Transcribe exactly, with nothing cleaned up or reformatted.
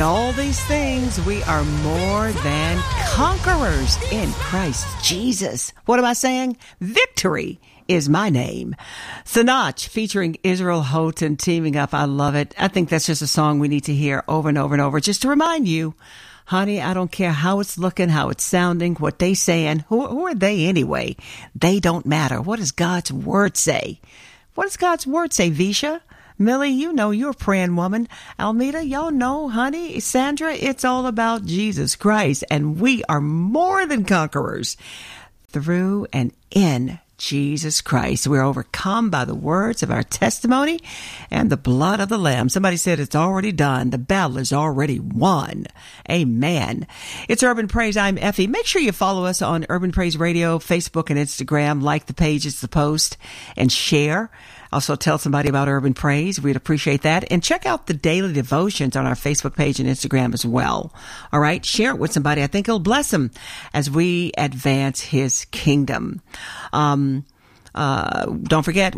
In all these things, we are more than conquerors in Christ Jesus. What am I saying? Victory is my name. Sanach featuring Israel Houghton teaming up. I love it. I think that's just a song we need to hear over and over and over just to remind you, honey, I don't care how it's looking, how it's sounding, what they saying. Who, who are they anyway? They don't matter. What does God's word say? What does God's word say, Visha? Millie, you know you're a praying woman. Almeda, y'all know, honey. Sandra, it's all about Jesus Christ. And we are more than conquerors through and in Jesus Christ. We're overcome by the words of our testimony and the blood of the Lamb. Somebody said it's already done. The battle is already won. Amen. It's Urban Praise. I'm Effie. Make sure you follow us on Urban Praise Radio, Facebook and Instagram. Like the pages, the post, and share. Also tell somebody about Urban Praise. We'd appreciate that. And check out the daily devotions on our Facebook page and Instagram as well. All right. Share it with somebody. I think it'll bless them as we advance his kingdom. Um, uh, don't forget,